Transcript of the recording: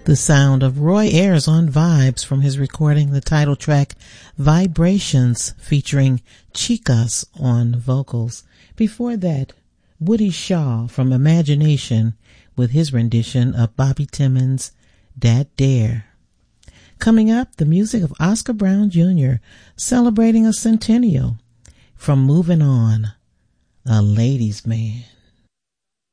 The sound of Roy Ayers on Vibes from his recording, the title track Vibrations, featuring Chicas on vocals. Before that, Woody Shaw from Imagination with his rendition of Bobby Timmons' Dat Dare. Coming up, the music of Oscar Brown Jr. celebrating a centennial from Moving On, A Ladies' Man.